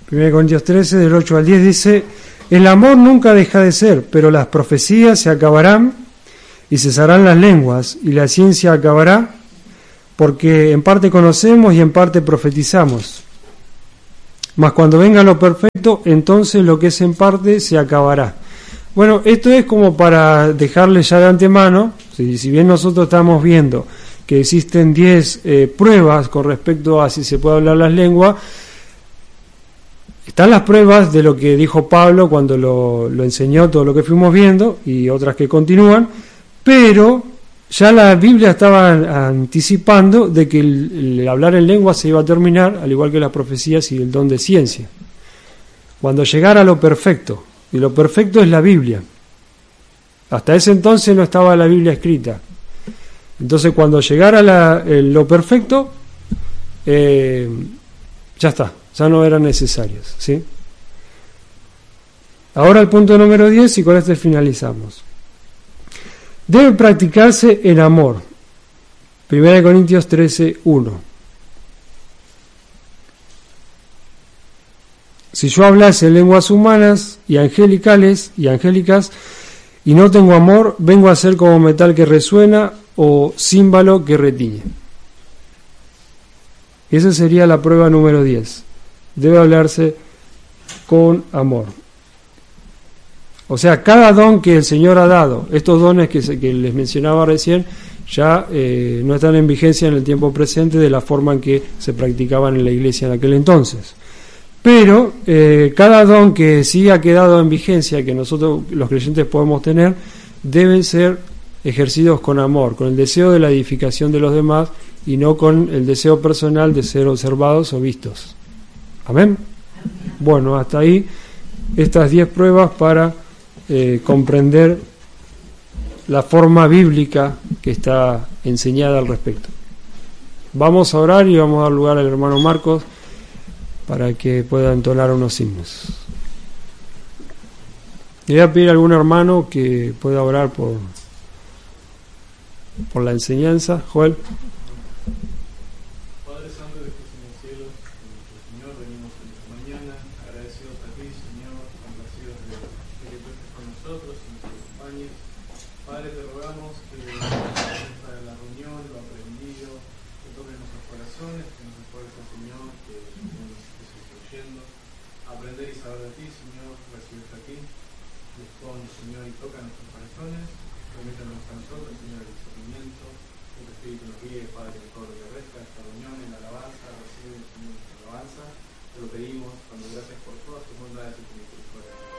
1 Corintios 13, del 8 al 10 dice: el amor nunca deja de ser, pero las profecías se acabarán y cesarán las lenguas, y la ciencia acabará, porque en parte conocemos y en parte profetizamos. Mas cuando venga lo perfecto, entonces lo que es en parte se acabará. Bueno, esto es como para dejarle ya de antemano, si bien nosotros estamos viendo que existen 10 pruebas con respecto a si se puede hablar las lenguas, están las pruebas de lo que dijo Pablo cuando lo enseñó, todo lo que fuimos viendo, y otras que continúan, pero ya la Biblia estaba anticipando de que el hablar en lengua se iba a terminar, al igual que las profecías y el don de ciencia. Cuando llegara lo perfecto, y lo perfecto es la Biblia. Hasta ese entonces no estaba la Biblia escrita. Entonces cuando llegara lo perfecto, ya está, ya no eran necesarias, ¿sí? Ahora el punto número 10, y con este finalizamos. Debe practicarse el amor. 1 Corintios 13, 1. Si yo hablase lenguas humanas y angélicas y no tengo amor, vengo a ser como metal que resuena o címbalo que retiñe. Esa sería la prueba número 10. Debe hablarse con amor. O sea, cada don que el Señor ha dado, estos dones que les mencionaba recién, ya no están en vigencia en el tiempo presente de la forma en que se practicaban en la iglesia en aquel entonces. Pero cada don que sí ha quedado en vigencia, que nosotros los creyentes podemos tener, deben ser ejercidos con amor, con el deseo de la edificación de los demás y no con el deseo personal de ser observados o vistos. ¿Amén? Bueno, hasta ahí estas 10 pruebas para comprender la forma bíblica que está enseñada al respecto. Vamos a orar y vamos a dar lugar al hermano Marcos para que pueda entonar unos himnos. Le voy a pedir a algún hermano que pueda orar por la enseñanza. Joel. Padre Santo que estás en los cielos, nuestro Señor, venimos en esta mañana agradecidos a ti, Señor, complacidos de que tú estés con nosotros y nos acompañes. Padre, te rogamos que para la reunión, lo aprendido, que toques nuestros corazones, que nos esfuerces, Señor, que nos estés instruyendo, aprender y saber de ti, Señor, recibirte aquí, dispón, Señor, y toca nuestros corazones, permítanos a nosotros, Señor, el discernimiento, que tu Espíritu nos guíe, Padre, que todo lo que resta de esta reunión, en la alabanza, recibe, Señor.